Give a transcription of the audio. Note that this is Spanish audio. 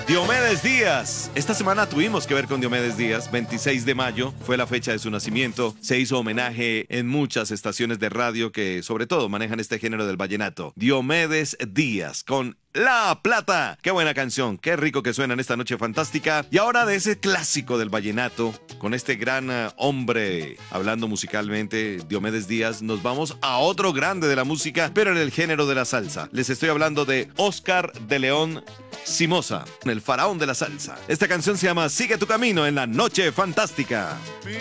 Diomedes Díaz. Esta semana tuvimos que ver con Diomedes Díaz. 26 de mayo fue la fecha de su nacimiento. Se hizo homenaje en muchas estaciones de radio que sobre todo manejan este género del vallenato. Diomedes Díaz con La Plata. Qué buena canción, qué rico que suena en esta noche fantástica. Y ahora de ese clásico del vallenato, con este gran hombre hablando musicalmente, Diomedes Díaz, nos vamos a otro grande de la música, pero en el género de la salsa. Les estoy hablando de Oscar de León Simosa, el faraón de la salsa. Esta canción se llama Sigue tu camino en la noche fantástica.